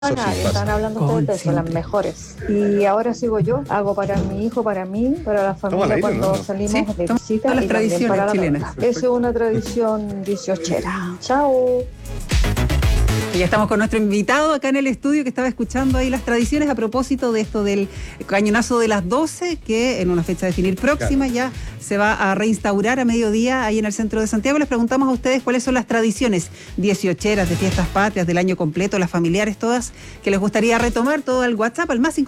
Estaban hablando ustedes de eso, las mejores. Y ahora sigo yo, hago para mi hijo, para mí, para la familia cuando salimos de visita las y también tradiciones para la chilenas. Esa es una tradición 18era. Chao. Y ya estamos con nuestro invitado acá en el estudio que estaba escuchando ahí las tradiciones a propósito de esto del cañonazo de las 12, que en una fecha a definir próxima ya se va a reinstaurar a mediodía ahí en el centro de Santiago. Les preguntamos a ustedes cuáles son las tradiciones 18eras de fiestas patrias del año completo, las familiares todas, que les gustaría retomar. Todo al WhatsApp, al más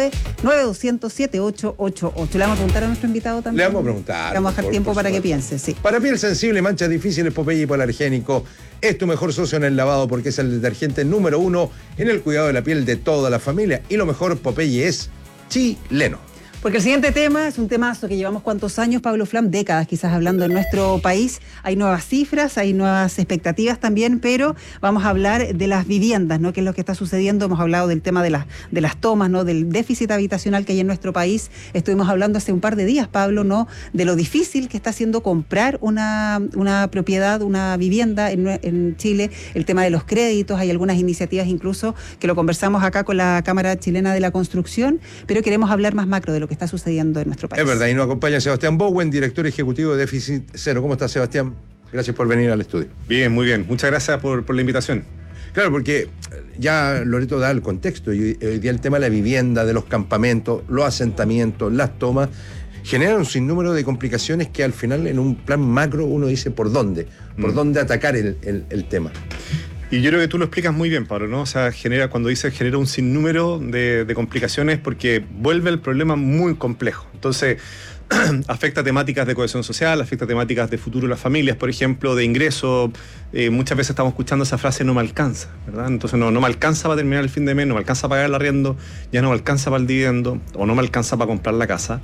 569-9200-7888. Le vamos a preguntar a nuestro invitado también. Le vamos a preguntar. Le vamos a dejar tiempo para que piense, sí. Para piel sensible, manchas difíciles, Popeye hipoalergénico es tu mejor socio en el lavado porque es el detergente número 1 en el cuidado de la piel de toda la familia. Y lo mejor, Popeye es chileno. Porque el siguiente tema es un temazo que llevamos cuántos años, Pablo Flam, décadas quizás hablando en nuestro país. Hay nuevas cifras, hay nuevas expectativas también, pero vamos a hablar de las viviendas, ¿no? ¿Qué es lo que está sucediendo? Hemos hablado del tema de las tomas, ¿no? Del déficit habitacional que hay en nuestro país. Estuvimos hablando hace un par de días, Pablo, ¿no? De lo difícil que está haciendo comprar una propiedad, una vivienda en Chile, el tema de los créditos. Hay algunas iniciativas incluso que lo conversamos acá con la Cámara Chilena de la Construcción, pero queremos hablar más macro de lo que está sucediendo en nuestro país. Es verdad, y nos acompaña Sebastián Bowen, director ejecutivo de Déficit Cero. ¿Cómo estás, Sebastián? Gracias por venir al estudio. Bien, muy bien. Muchas gracias por la invitación. Claro, porque ya Loreto da el contexto, y hoy día el tema de la vivienda, de los campamentos, los asentamientos, las tomas, generan un sinnúmero de complicaciones que al final en un plan macro uno dice por dónde atacar el tema. Y yo creo que tú lo explicas muy bien, Pablo, ¿no? O sea, cuando dices genera un sinnúmero de complicaciones porque vuelve el problema muy complejo. Entonces, afecta temáticas de cohesión social, afecta temáticas de futuro de las familias, por ejemplo, de ingreso. Muchas veces estamos escuchando esa frase, no me alcanza, ¿verdad? Entonces, no me alcanza para terminar el fin de mes, no me alcanza para pagar el arriendo, ya no me alcanza para el dividendo, o no me alcanza para comprar la casa.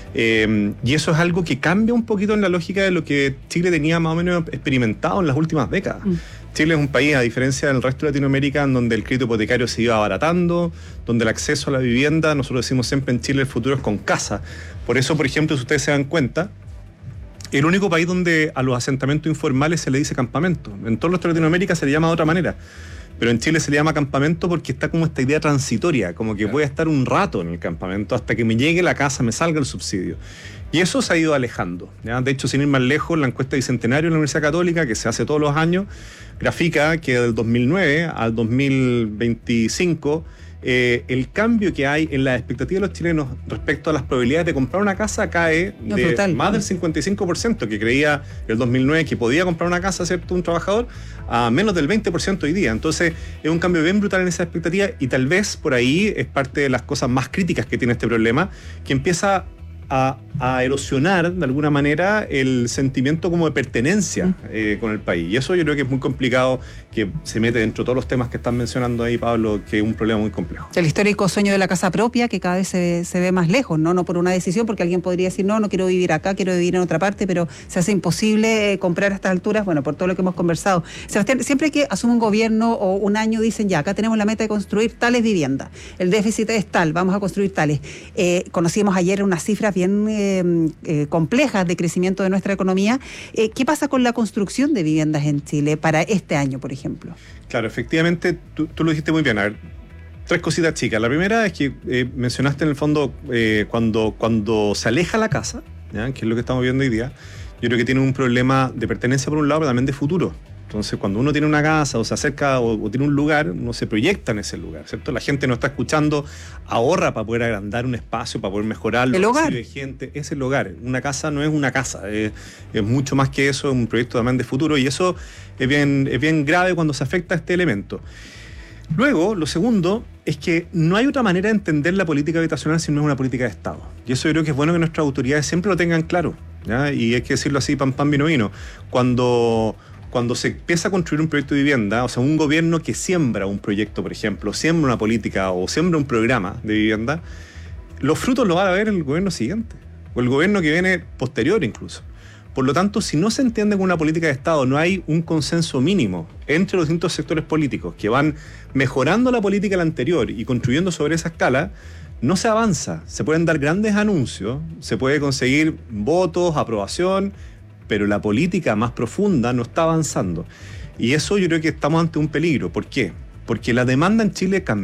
Y eso es algo que cambia un poquito en la lógica de lo que Chile tenía más o menos experimentado en las últimas décadas. Chile es un país, a diferencia del resto de Latinoamérica, en donde el crédito hipotecario se iba abaratando, donde el acceso a la vivienda, nosotros decimos siempre en Chile, el futuro es con casa. Por eso, por ejemplo, si ustedes se dan cuenta, el único país donde a los asentamientos informales se le dice campamento. En todo el resto de Latinoamérica se le llama de otra manera. Pero en Chile se le llama campamento porque está como esta idea transitoria, como que voy a estar un rato en el campamento hasta que me llegue la casa, me salga el subsidio. Y eso se ha ido alejando, ¿ya? De hecho, sin ir más lejos, la encuesta Bicentenario de la Universidad Católica, que se hace todos los años, grafica que del 2009 al 2025 el cambio que hay en las expectativas de los chilenos respecto a las probabilidades de comprar una casa cae de más del 55%, que creía el 2009 que podía comprar una casa, ¿cierto?, un trabajador, a menos del 20% hoy día. Entonces es un cambio bien brutal en esa expectativa y tal vez por ahí es parte de las cosas más críticas que tiene este problema, que empieza a erosionar de alguna manera el sentimiento como de pertenencia con el país. Y eso yo creo que es muy complicado, que se mete dentro de todos los temas que están mencionando ahí, Pablo, que es un problema muy complejo. El histórico sueño de la casa propia, que cada vez se ve más lejos, ¿no? No por una decisión, porque alguien podría decir, no quiero vivir acá, quiero vivir en otra parte, pero se hace imposible comprar a estas alturas, bueno, por todo lo que hemos conversado. Sebastián, siempre que asume un gobierno o un año dicen, ya, acá tenemos la meta de construir tales viviendas, el déficit es tal, vamos a construir tales. Conocíamos ayer unas cifras bien complejas de crecimiento de nuestra economía. ¿Qué pasa con la construcción de viviendas en Chile para este año, por ejemplo? Claro, efectivamente, tú lo dijiste muy bien. A ver, tres cositas chicas. La primera es que mencionaste en el fondo cuando se aleja la casa, ¿ya?, que es lo que estamos viendo hoy día, yo creo que tiene un problema de pertenencia por un lado, pero también de futuro. Entonces, cuando uno tiene una casa o se acerca o tiene un lugar, uno se proyecta en ese lugar, ¿cierto? La gente no está escuchando, ahorra para poder agrandar un espacio, para poder mejorarlo. El hogar. De gente, es el hogar. Una casa no es una casa, es mucho más que eso, es un proyecto también de futuro, y eso es bien grave cuando se afecta a este elemento. Luego, lo segundo es que no hay otra manera de entender la política habitacional si no es una política de Estado. Y eso yo creo que es bueno que nuestras autoridades siempre lo tengan claro, ¿ya? Y hay que decirlo así, pan, vino, vino. Cuando se empieza a construir un proyecto de vivienda, o sea, un gobierno que siembra un proyecto, por ejemplo, siembra una política o siembra un programa de vivienda, los frutos los va a ver el gobierno siguiente, o el gobierno que viene posterior incluso. Por lo tanto, si no se entiende con una política de Estado, no hay un consenso mínimo entre los distintos sectores políticos que van mejorando la política de la anterior y construyendo sobre esa escala, no se avanza. Se pueden dar grandes anuncios, se puede conseguir votos, aprobación, pero la política más profunda no está avanzando. Y eso yo creo que estamos ante un peligro. ¿Por qué? porque la demanda en Chile cambia.